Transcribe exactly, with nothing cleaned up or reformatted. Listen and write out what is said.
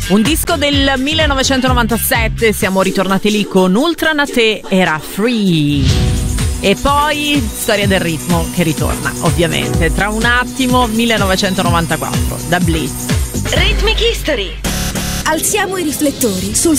Un disco del millenovecentonovantasette, siamo ritornati lì con Ultra Naté, era Free. E poi storia del ritmo che ritorna, ovviamente, tra un attimo, millenovecentonovantaquattro, da Blitz. Rhythmic History. Alziamo i riflettori sul